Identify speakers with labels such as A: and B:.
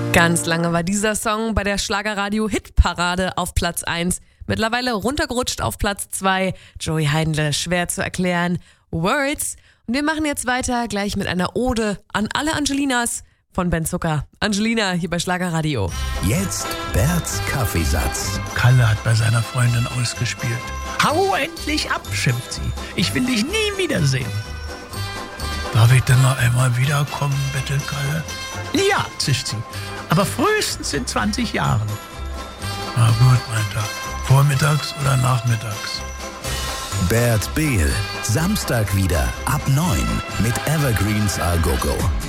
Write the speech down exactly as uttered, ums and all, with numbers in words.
A: Ganz lange war dieser Song bei der Schlagerradio-Hitparade auf Platz eins. Mittlerweile runtergerutscht auf Platz zwei. Joey Heindle, schwer zu erklären. Words. Und wir machen jetzt weiter gleich mit einer Ode an alle Angelinas von Ben Zucker. Angelina hier bei Schlagerradio.
B: Jetzt Berts Kaffeesatz.
C: Kalle hat bei seiner Freundin ausgespielt. Hau endlich ab, schimpft sie. Ich will dich nie wiedersehen. Darf ich denn noch einmal wiederkommen, bettelt Kalle? Ja, zischt sie. Aber frühestens in zwanzig Jahren. Na gut, meint er. Vormittags oder nachmittags?
B: Bert Behl. Samstag wieder ab neun mit Evergreens A Go Go.